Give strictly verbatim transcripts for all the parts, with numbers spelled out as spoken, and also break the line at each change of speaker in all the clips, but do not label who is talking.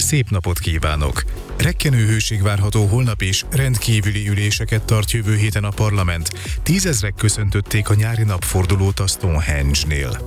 szép napot kívánok! Rekkenő hőség várható holnap is, rendkívüli üléseket tart jövő héten a parlament. Tízezrek köszöntötték a nyári napfordulót a Stonehenge-nél.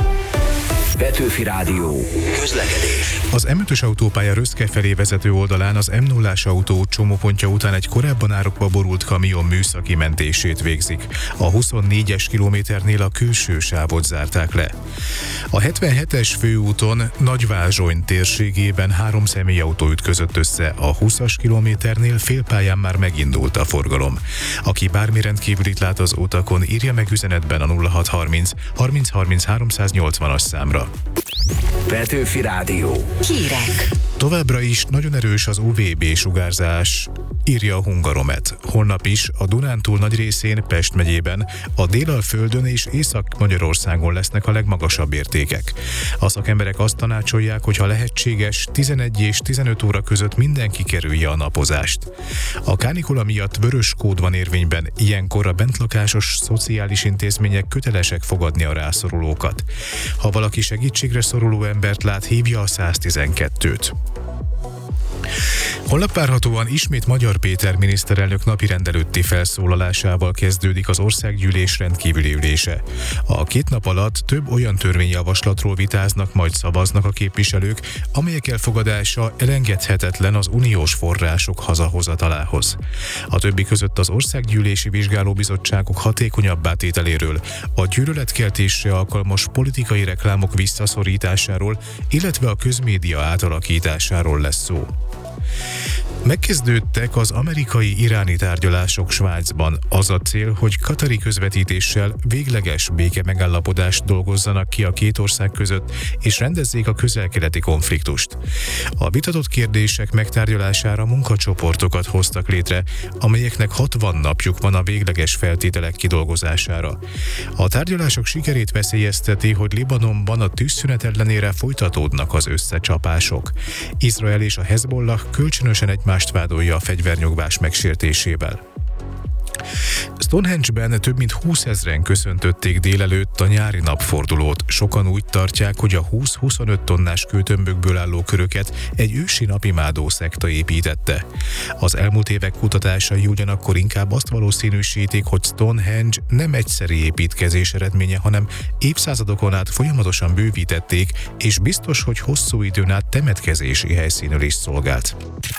Petőfi Rádió. Közlekedés.
Az em ötös autópálya Röszke felé vezető oldalán az em nullás autó csomópontja után egy korábban árokba borult kamion műszaki mentését végzik. A huszonnégyes kilométernél a külső sávot zárták le. A hetvenhetes főúton Nagyvázsony térségében három személyautó ütközött össze, a húszas kilométernél félpályán már megindult a forgalom. Aki bármi rendkívülit lát az utakon, írja meg üzenetben a nulla hat harminc harminc harminc háromszáznyolcvanas számra.
Petőfi Rádió. Hírek.
Továbbra is nagyon erős az u vé bé sugárzás, írja a Hungaromet. Holnap is a Dunántúl nagy részén, Pest megyében, a Délalföldön és Észak-Magyarországon lesznek a legmagasabb értékek. A szakemberek azt tanácsolják, hogy ha lehetséges, tizenegy és tizenöt óra között mindenki kerülje a napozást. A kánikula miatt vörös kód van érvényben, ilyenkor a bentlakásos szociális intézmények kötelesek fogadni a rászorulókat. Ha valaki segítségre szoruló embert lát, hívja a száztizenkettőt. Holnap várhatóan ismét Magyar Péter miniszterelnök napirend előtti felszólalásával kezdődik az országgyűlés rendkívüli ülése. A két nap alatt több olyan törvényjavaslatról vitáznak, majd szavaznak a képviselők, amelyek elfogadása elengedhetetlen az uniós források hazahozatalához. A többi között az országgyűlési vizsgálóbizottságok hatékonyabb átételéről, a gyűlöletkeltésre alkalmas politikai reklámok visszaszorításáról, illetve a közmédia átalakításáról lesz szó. Megkezdődtek az amerikai-iráni tárgyalások Svájcban. Az a cél, hogy katari közvetítéssel végleges béke megállapodást dolgozzanak ki a két ország között, és rendezzék a közel-keleti konfliktust. A vitatott kérdések megtárgyalására munkacsoportokat hoztak létre, amelyeknek hatvan napjuk van a végleges feltételek kidolgozására. A tárgyalások sikerét veszélyezteti, hogy Libanonban a tűzszünet ellenére folytatódnak az összecsapások. Izrael és a Hezbollah kölcsönösen egymást vádolja a fegyvernyugvás megsértésével. Stonehenge-ben több mint húszezren köszöntötték délelőtt a nyári napfordulót. Sokan úgy tartják, hogy a húsz-huszonöt tonnás kőtömbökből álló köröket egy ősi napimádó szekta építette. Az elmúlt évek kutatásai ugyanakkor inkább azt valószínűsítik, hogy Stonehenge nem egyszeri építkezés eredménye, hanem évszázadokon át folyamatosan bővítették, és biztos, hogy hosszú időn át temetkezési helyszínül is szolgált.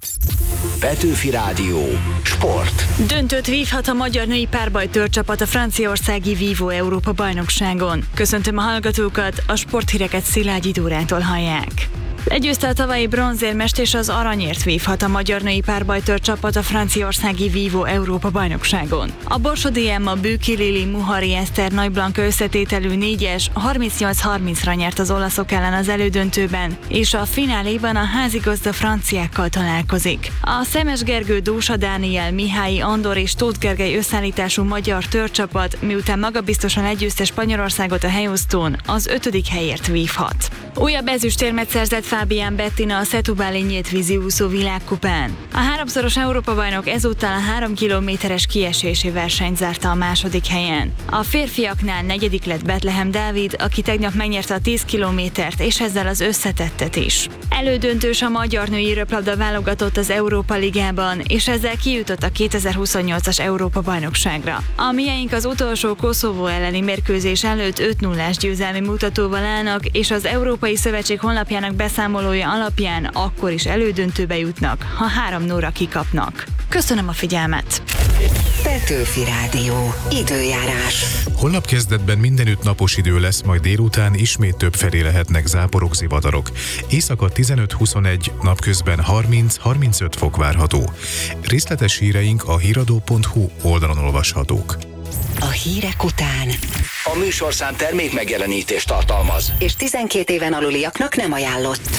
Petőfi Rádió. Sport.
Döntőt vívhat a magyar női párbajtőrcsapat a franciaországi Vívó Európa bajnokságon. Köszöntöm a hallgatókat, a sporthíreket Szilágyi Dórától hallják. Legyőzte a tavalyi bronzérmest és az aranyért vívhat a magyar női párbajtőrcsapat a franciaországi Vívó Európa bajnokságon. A Borsodi Emma, Bőki Lili, Muhari Eszter, Nagy Blanka összetételű négyes harmincnyolc harmincra nyert az olaszok ellen az elődöntőben, és a fináléban a házigazda franciákkal találkozik. A Szemes Gergő, Dósa Dániel, Mihályi Andor és Tóth Gergely összeállítású magyar törcsapat, miután magabiztosan legyőzte Spanyolországot a helyosztón, az ötödik helyért vívhat. Újabb ezüstérmet szerzett Fábián Bettina a Setubáli nyílt víziúszó világkupán. A háromszoros Európa-bajnok ezúttal a három kilométeres kiesési versenyt zárta a második helyen. A férfiaknál negyedik lett Betlehem Dávid, aki tegnap megnyerte a tíz kilométert és ezzel az összetettet is. Elődöntős a magyar női röplabda válogatott az Európa Ligában, és ezzel kijutott a kétezer-huszonnyolcas Európa-bajnokságra. A mieink az utolsó Koszovó elleni mérkőzés előtt öt nullás győzelmi mutatóval állnak, és az Európai Szövetség honlapjának beszámolója alapján akkor is elődöntőbe jutnak, ha három nullra kikapnak. Köszönöm a figyelmet!
Petőfi Rádió. Időjárás.
Holnap kezdetben mindenütt napos idő lesz, majd délután ismét többfelé lehetnek záporok, zivatarok. Éjszaka tizenöt-huszonegy, napközben harminc-harmincöt fok várható. Részletes híreink a híradó pont hu oldalon olvashatók.
A hírek után a műsorszám termék megjelenítést tartalmaz, és tizenkét éven aluliaknak nem ajánlott.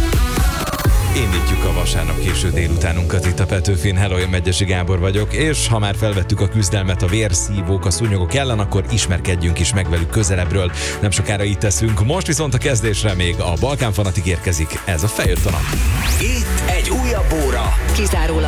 Indítjuk a vasárnap késő délutánunkat itt a Petőfin. Hello, én Megyesi Gábor vagyok, és ha már felvettük a küzdelmet a vérszívók, a szúnyogok ellen, akkor ismerkedjünk is meg velük közelebbről. Nem sokára így teszünk. Most viszont a kezdésre még a Balkán Fanatik érkezik. Ez a Feljött a nap.
Itt egy újabb óra. Kizárólag